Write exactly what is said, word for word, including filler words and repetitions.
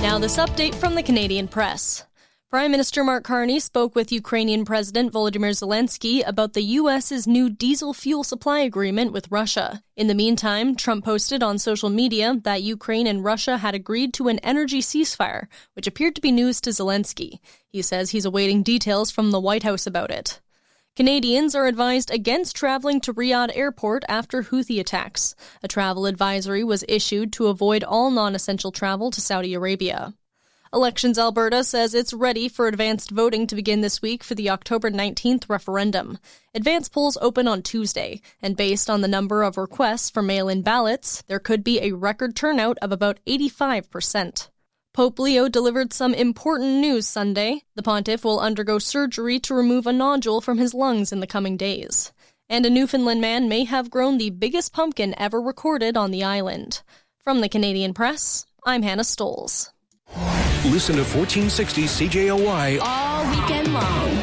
Now this update from the Canadian press. Prime Minister Mark Carney spoke with Ukrainian President Volodymyr Zelensky about the U S's new diesel fuel supply agreement with Russia. In the meantime, Trump posted on social media that Ukraine and Russia had agreed to an energy ceasefire, which appeared to be news to Zelensky. He says he's awaiting details from the White House about it. Canadians are advised against traveling to Riyadh Airport after Houthi attacks. A travel advisory was issued to avoid all non-essential travel to Saudi Arabia. Elections Alberta says it's ready for advanced voting to begin this week for the October nineteenth referendum. Advance polls open on Tuesday, and based on the number of requests for mail-in ballots, there could be a record turnout of about eighty-five percent. Pope Leo delivered some important news Sunday. The pontiff will undergo surgery to remove a nodule from his lungs in the coming days. And a Newfoundland man may have grown the biggest pumpkin ever recorded on the island. From the Canadian Press, I'm Hannah Stoles. Listen to fourteen sixty C J O Y all weekend long.